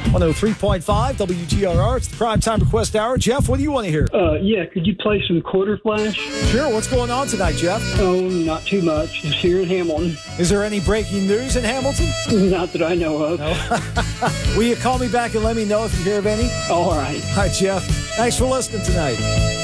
103.5 WGRR. It's the Primetime Request Hour. Jeff, what do you want to hear? Yeah, could you play some Quarter Flash? Sure. What's going on tonight, Jeff? Oh, not too much. Just here in Hamilton. Is there any breaking news in Hamilton? Not that I know of. No. Will you call me back and let me know if you hear of any? All right. Hi, Jeff. Thanks for listening tonight.